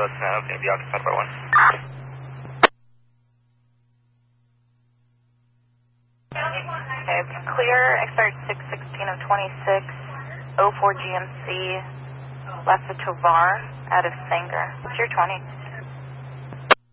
that's going to be occupied by one. Okay, clear, expired 6/16 of 26, 04 GMC, left the Tovar, out of Sanger. What's your 20?